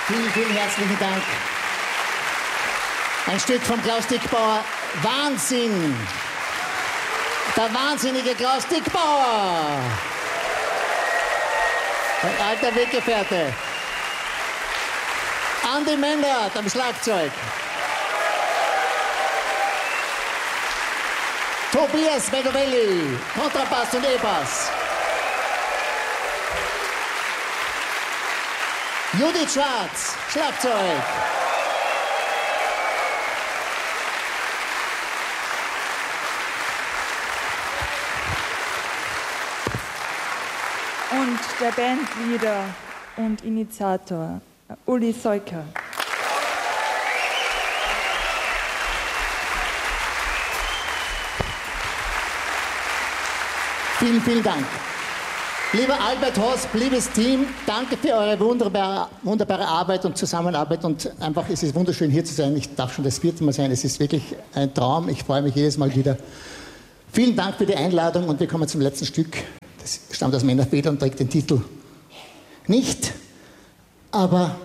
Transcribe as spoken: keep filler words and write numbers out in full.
Vielen, vielen herzlichen Dank. Ein Stück von Klaus Dickbauer, Wahnsinn. Der wahnsinnige Klaus Dickbauer. Ein alter Weggefährte. Andi Mendert am Schlagzeug. Tobias Medovelli, Kontrabass und E-Bass. Judith Schwarz, Schlagzeug. Und der Bandleader und Initiator Uli Seuker. Vielen, vielen Dank. Lieber Albert Hosp, liebes Team, danke für eure wunderbare, wunderbare Arbeit und Zusammenarbeit und einfach, es ist wunderschön hier zu sein. Ich darf schon das vierte Mal sein, es ist wirklich ein Traum. Ich freue mich jedes Mal wieder. Vielen Dank für die Einladung und wir kommen zum letzten Stück. Das stammt aus meiner Feder und trägt den Titel Nicht, aber